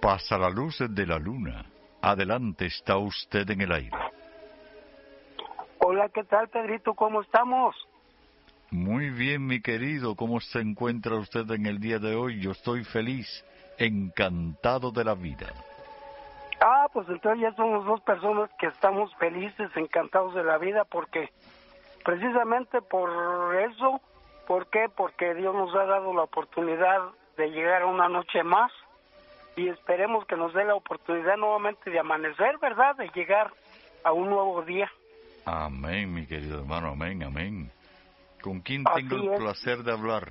Pasa la luz de la luna. Adelante, está usted en el aire. Hola, ¿qué tal, Pedrito? ¿Cómo estamos? Muy bien, mi querido. ¿Cómo se encuentra usted en el día de hoy? Yo estoy feliz, encantado de la vida. Pues entonces ya somos dos personas que estamos felices, encantados de la vida, porque precisamente por eso, ¿por qué? Porque Dios nos ha dado la oportunidad de llegar a una noche más y esperemos que nos dé la oportunidad nuevamente de amanecer, ¿verdad? De llegar a un nuevo día. Amén, mi querido hermano, amén, amén. ¿Con quién Así tengo el es. placer de hablar?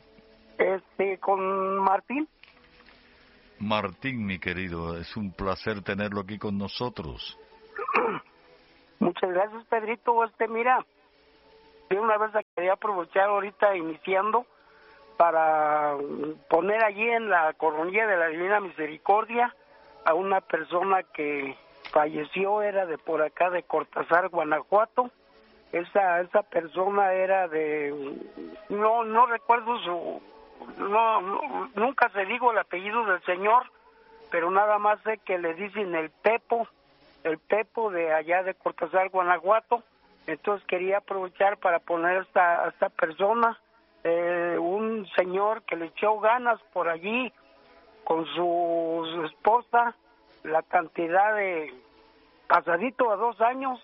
Con Martín. Martín, mi querido, es un placer tenerlo aquí con nosotros. Muchas gracias, Pedrito. Mira, de una vez quería aprovechar ahorita iniciando para poner allí en la coronilla de la Divina Misericordia a una persona que falleció, era de por acá de Cortázar, Guanajuato. Esa persona era no recuerdo nunca se digo el apellido del señor, pero nada más sé que le dicen el Pepo de allá de Cortázar, Guanajuato. Entonces quería aprovechar para poner a esta persona, un señor que le echó ganas por allí con su esposa, la cantidad de pasadito a 2 años,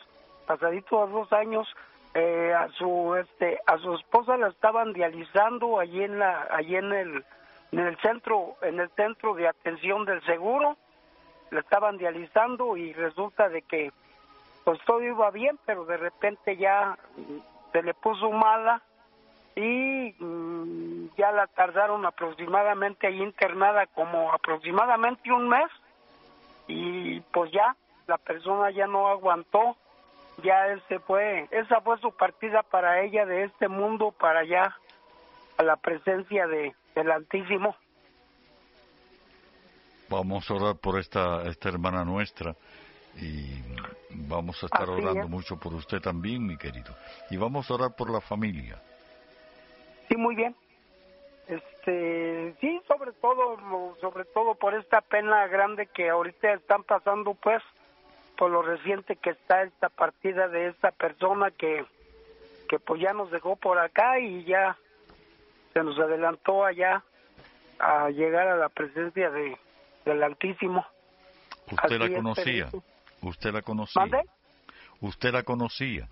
a su esposa la estaban dializando allí en el centro de atención del seguro. La estaban dializando y resulta de que pues todo iba bien, pero de repente ya se le puso mala y ya la tardaron aproximadamente ahí internada como aproximadamente 1 mes y pues ya la persona ya no aguantó, ya esa fue su partida para ella de este mundo para allá a la presencia del Altísimo. Vamos a orar por esta hermana nuestra y vamos a estar orando mucho por usted también, mi querido. Y vamos a orar por la familia. Sí, muy bien. Sí, sobre todo por esta pena grande que ahorita están pasando, pues, por lo reciente que está esta partida de esta persona que pues ya nos dejó por acá y ya se nos adelantó allá a llegar a la presencia del Altísimo. ¿Usted la conocía? ¿Usted la conocía? ¿Mande? ¿Usted la conocía?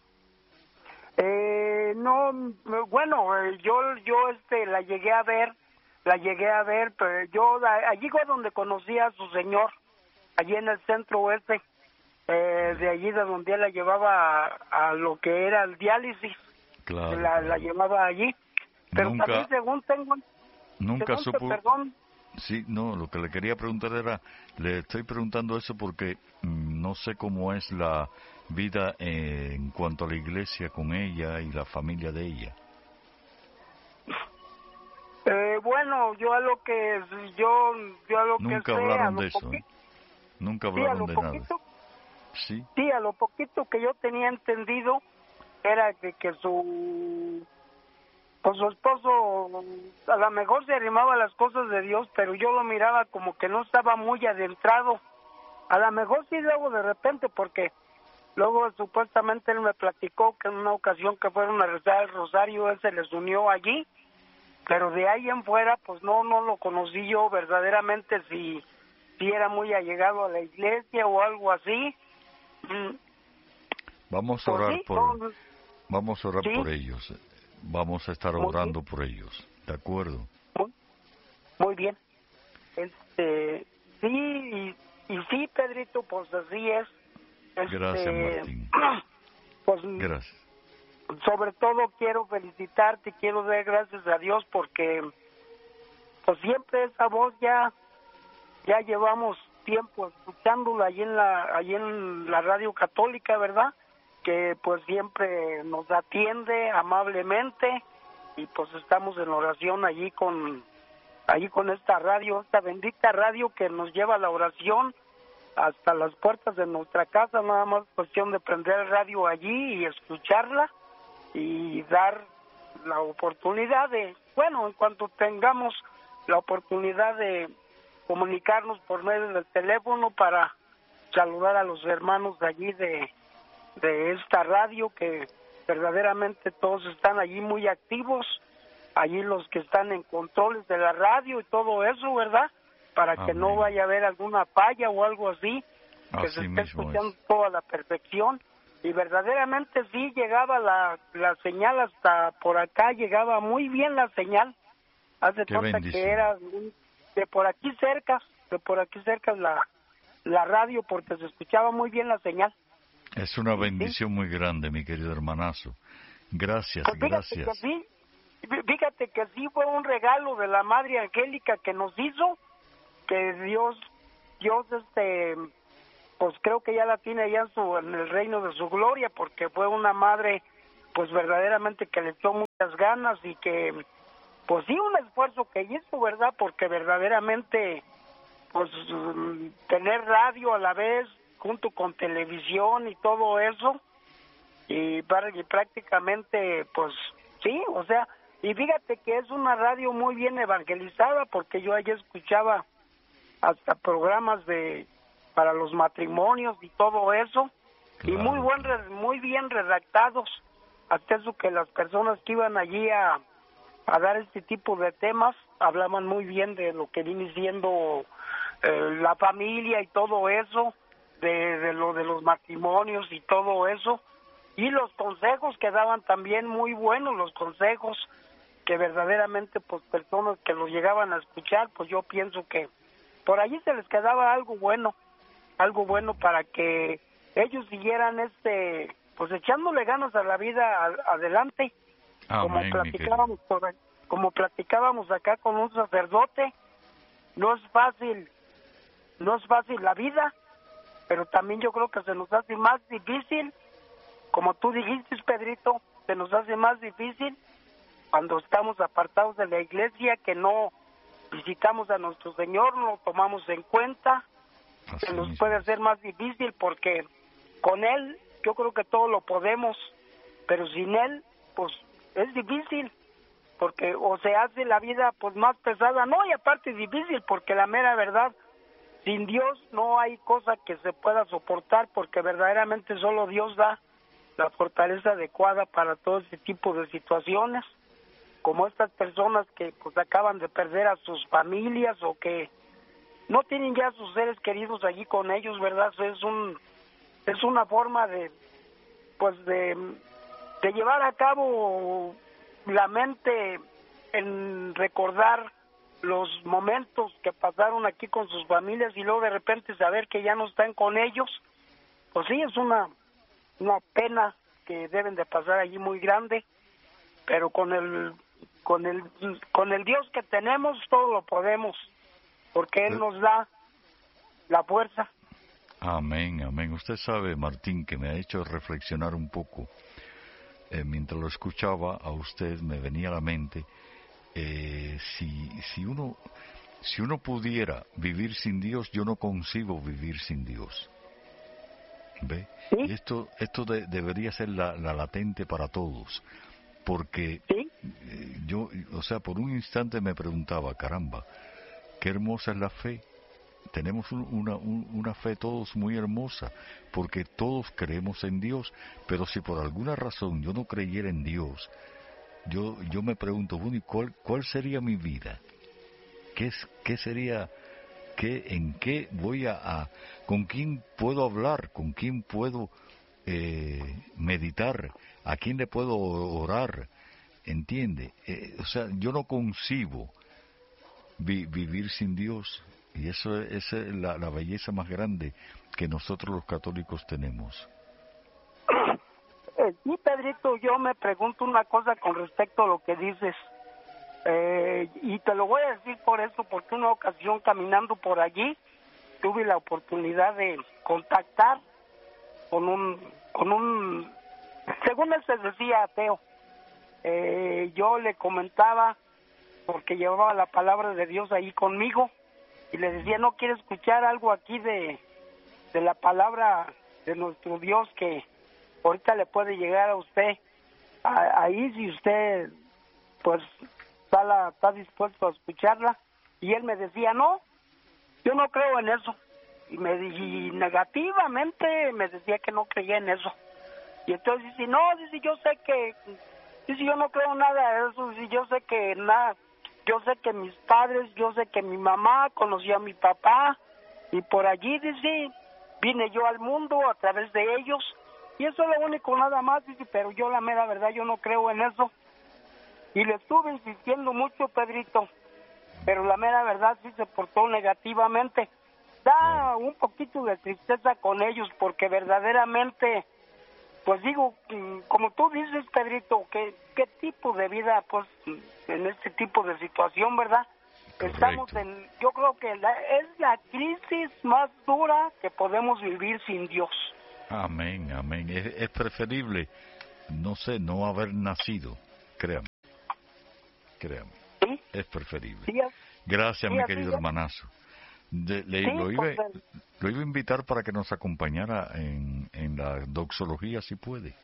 No, bueno, yo la llegué a ver, pero yo allí fue donde conocí a su señor, allí en el centro oeste, de allí de donde él la llevaba a lo que era el diálisis. Claro, la llevaba allí, pero nunca, también nunca supo. Perdón. Sí, no, lo que le quería preguntar era, le estoy preguntando eso porque no sé cómo es la vida en cuanto a la iglesia con ella y la familia de ella. Bueno, yo a lo que nunca sé, hablaron de eso, nunca hablaron de nada. Sí, a lo poquito que yo tenía entendido era que su esposo a lo mejor se arrimaba a las cosas de Dios, pero yo lo miraba como que no estaba muy adentrado. A lo mejor sí luego de repente, porque luego supuestamente él me platicó que en una ocasión que fueron a rezar el rosario, él se les unió allí, pero de ahí en fuera pues no lo conocí yo verdaderamente si era muy allegado a la iglesia o algo así. Vamos a orar vamos a orar ¿sí? por ellos. Vamos a estar orando por ellos, ¿de acuerdo? Muy bien. Sí, y sí, Pedrito, pues así es. Gracias, Martín. Pues, gracias. Sobre todo quiero felicitarte y quiero dar gracias a Dios porque pues siempre esa voz ya llevamos tiempo escuchándola allí en la radio católica, ¿verdad? Que pues siempre nos atiende amablemente y pues estamos en oración allí con esta radio, esta bendita radio que nos lleva a la oración hasta las puertas de nuestra casa. Nada más cuestión de prender el radio allí y escucharla y dar la oportunidad en cuanto tengamos la oportunidad de comunicarnos por medio del teléfono para saludar a los hermanos de allí de esta radio, que verdaderamente todos están allí muy activos, allí los que están en controles de la radio y todo eso, ¿verdad? Para que no vaya a haber alguna falla o algo así, que se esté escuchando todo a la perfección. Y verdaderamente sí llegaba la señal hasta por acá, llegaba muy bien la señal. Haz de cuenta que era de por aquí cerca la radio, porque se escuchaba muy bien la señal. Es una bendición muy grande, mi querido hermanazo. Gracias, pues gracias. Fíjate que sí fue un regalo de la Madre Angélica que nos hizo, que Dios pues creo que ya la tiene allá en el reino de su gloria, porque fue una madre pues verdaderamente que le echó muchas ganas y que pues sí, un esfuerzo que hizo, ¿verdad? Porque verdaderamente pues tener radio a la vez junto con televisión y todo eso, y prácticamente pues sí, o sea, y fíjate que es una radio muy bien evangelizada, porque yo allí escuchaba hasta programas para los matrimonios y todo eso, claro, y muy bien redactados, hasta eso que las personas que iban allí a dar este tipo de temas hablaban muy bien de lo que viene siendo la familia y todo eso, de lo de los matrimonios y todo eso, y los consejos que daban también muy buenos, los consejos que verdaderamente pues personas que los llegaban a escuchar, pues yo pienso que por allí se les quedaba algo bueno para que ellos siguieran pues echándole ganas a la vida adelante. Amén, como platicábamos acá con un sacerdote, no es fácil la vida, pero también yo creo que se nos hace más difícil, como tú dijiste, Pedrito, se nos hace más difícil cuando estamos apartados de la iglesia, que no visitamos a nuestro Señor, no lo tomamos en cuenta. Así se nos mismo puede hacer más difícil, porque con Él yo creo que todo lo podemos, pero sin Él pues es difícil, porque o se hace la vida pues más pesada, no, y aparte es difícil, porque la mera verdad, sin Dios no hay cosa que se pueda soportar, porque verdaderamente solo Dios da la fortaleza adecuada para todo este tipo de situaciones, como estas personas que pues acaban de perder a sus familias o que no tienen ya a sus seres queridos allí con ellos, ¿verdad? Es una forma de llevar a cabo la mente en recordar los momentos que pasaron aquí con sus familias y luego de repente saber que ya no están con ellos. Pues sí, es una pena que deben de pasar allí muy grande, pero con el Dios que tenemos todo lo podemos, porque Él nos da la fuerza. Amén, amén. Usted sabe, Martín, que me ha hecho reflexionar un poco. Mientras lo escuchaba a usted me venía a la mente, si uno pudiera vivir sin Dios, yo no concibo vivir sin Dios. ¿Ve? ¿Sí? Y esto debería ser la latente para todos, porque ¿Sí? yo, o sea, por un instante me preguntaba, caramba, qué hermosa es la fe. Tenemos una fe todos muy hermosa, porque todos creemos en Dios, pero si por alguna razón yo no creyera en Dios, yo me pregunto, bueno, ¿y cuál sería mi vida? ¿Qué sería? ¿En qué voy con quién puedo hablar? ¿Con quién puedo meditar? ¿A quién le puedo orar? ¿Entiende? O sea, yo no concibo vivir sin Dios. Y eso es la belleza más grande que nosotros los católicos tenemos. Sí, Pedrito, yo me pregunto una cosa con respecto a lo que dices. Y te lo voy a decir por eso, porque una ocasión caminando por allí tuve la oportunidad de contactar con un según él se decía ateo. Yo le comentaba, porque llevaba la palabra de Dios ahí conmigo, y le decía, ¿no quiere escuchar algo aquí de la palabra de nuestro Dios que ahorita le puede llegar a usted? Ahí si usted pues está dispuesto a escucharla. Y él me decía, no, yo no creo en eso. Y negativamente me decía que no creía en eso. Y entonces dice, no, dice, yo sé que, dice, yo no creo nada de eso, dice, yo sé que nada, yo sé que mis padres, yo sé que mi mamá conoció a mi papá, y por allí, dice, vine yo al mundo a través de ellos, y eso es lo único, nada más, dice, pero yo la mera verdad, yo no creo en eso. Y le estuve insistiendo mucho, Pedrito, pero la mera verdad sí se portó negativamente. Da un poquito de tristeza con ellos, porque verdaderamente, pues digo, como tú dices, Pedrito, ¿qué tipo de vida, pues, en este tipo de situación, verdad? Correcto. Estamos yo creo que es la crisis más dura que podemos vivir sin Dios. Amén, amén. Es preferible, no sé, no haber nacido, créame, ¿Sí? es preferible. Sí, Gracias, sí, mi así querido es. hermanazo. Sí, Lo iba pues, a invitar para que nos acompañara en la doxología, si puede.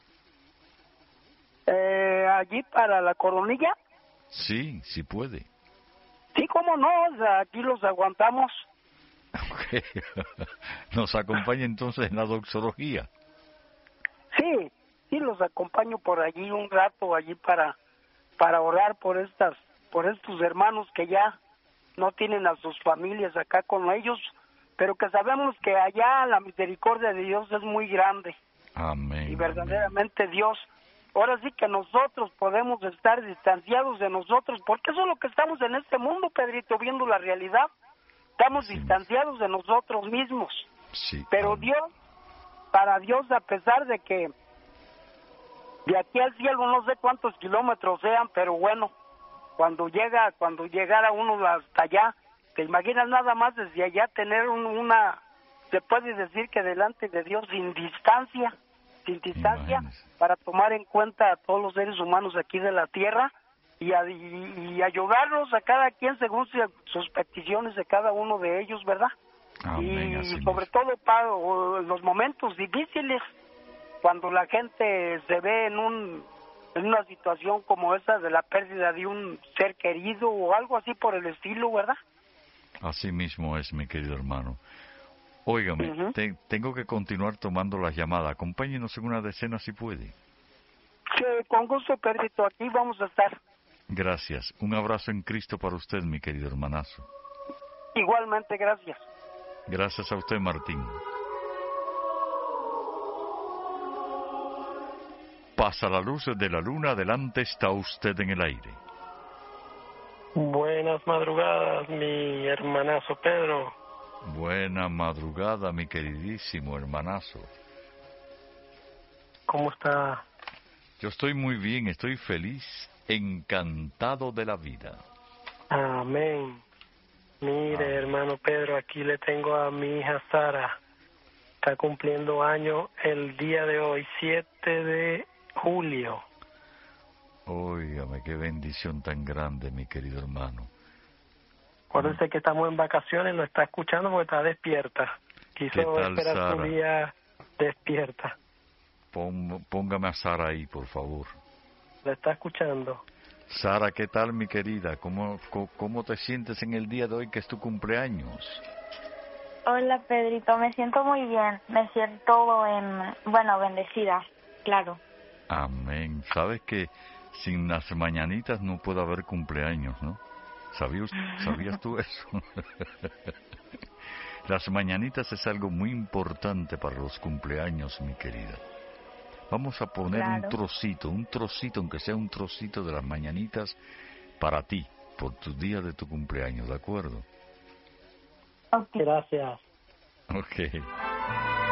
allí para la Coronilla, Sí, si puede. sí, cómo no, o sea, aquí los aguantamos. Ok. Nos acompaña entonces en la doxología. Sí, sí, los acompaño por allí un rato, allí para orar por estos hermanos que ya no tienen a sus familias acá con ellos, pero que sabemos que allá la misericordia de Dios es muy grande. Amén. Y verdaderamente Dios, ahora sí que nosotros podemos estar distanciados de nosotros, porque eso es lo que estamos en este mundo, Pedrito, viendo la realidad. Estamos Sí, distanciados de nosotros mismos. sí, Pero amén. Dios, para Dios, a pesar de que de aquí al cielo no sé cuántos kilómetros sean, pero bueno, cuando llegara uno hasta allá, te imaginas nada más desde allá tener se puede decir que delante de Dios sin distancia Imagínese. para tomar en cuenta a todos los seres humanos aquí de la tierra y ayudarlos a cada quien según sus peticiones de cada uno de ellos, ¿verdad? Amén, Y así sobre mismo. todo para los momentos difíciles, cuando la gente se ve en una situación como esa de la pérdida de un ser querido o algo así por el estilo, ¿verdad? Así mismo es, mi querido hermano. Óigame, Ujú. tengo que continuar tomando las llamadas. Acompáñenos en una decena si puede. Sí, con gusto, Pedrito, aquí vamos a estar. Gracias. Un abrazo en Cristo para usted, mi querido hermanazo. Igualmente, gracias. Gracias a usted, Martín. Pasa la luz de la luna, adelante está usted en el aire. Buenas madrugadas, mi hermanazo Pedro. Buena madrugada, mi queridísimo hermanazo. ¿Cómo está? Yo estoy muy bien, estoy feliz, encantado de la vida. Amén. Mire, Amén. hermano Pedro, aquí le tengo a mi hija Sara. Está cumpliendo año el día de hoy, 7 de julio. Óigame, qué bendición tan grande, mi querido hermano. Acuérdese que estamos en vacaciones, lo está escuchando porque está despierta. ¿Qué Quiso tal, esperar su Sara? día despierta. Póngame a Sara ahí, por favor. ¿Lo está escuchando? Sara, ¿qué tal, mi querida? ¿Cómo te sientes en el día de hoy que es tu cumpleaños? Hola Pedrito, me siento muy bien, me siento bendecida, claro. Amén. Sabes que sin las mañanitas no puede haber cumpleaños, ¿no? ¿Sabías tú eso? Las mañanitas es algo muy importante para los cumpleaños, mi querida. Vamos a poner Claro. un trocito, aunque sea un trocito de las mañanitas para ti, por tu día de tu cumpleaños, ¿de acuerdo? Ok. Gracias. Ok.